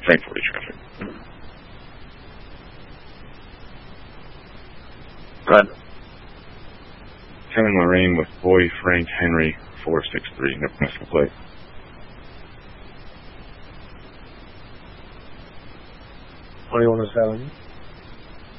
Frank 40 traffic. Go ahead. Kevin Lorraine with Boy Frank Henry 463, Nebraska plate. $2107.